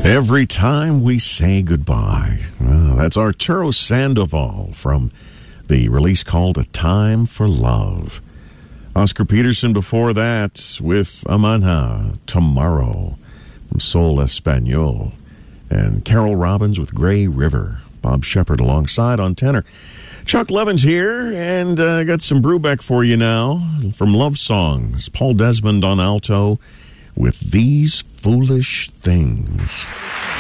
Every time we say goodbye. That's Arturo Sandoval from the release called A Time for Love. Oscar Peterson before that with Amanha, Tomorrow from Soul Espanol. And Carol Robbins with Gray River. Bob Shepard alongside on tenor. Chuck Levin's here, and I got some Brubeck for you now from Love Songs. Paul Desmond on alto with These Foolish Things.